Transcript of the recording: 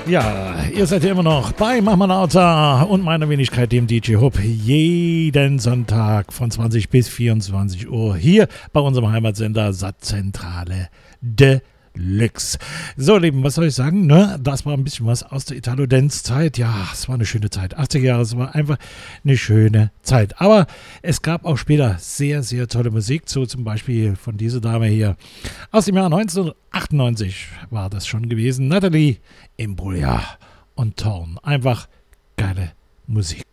Ja, ihr seid ja immer noch bei Mama Nauta und meiner Wenigkeit, dem DJ Hub, jeden Sonntag von 20 bis 24 Uhr hier bei unserem Heimatsender Satzzentrale Deluxe. So, Lieben, was soll ich sagen? Ne? Das war ein bisschen was aus der Italo-Dance-Zeit. Ja, es war eine schöne Zeit. 80er Jahre, es war einfach eine schöne Zeit. Aber es gab auch später sehr, sehr tolle Musik, so zum Beispiel von dieser Dame hier aus dem Jahr 1998 war das schon gewesen. Natalie Imbruglia und Thorn. Einfach geile Musik.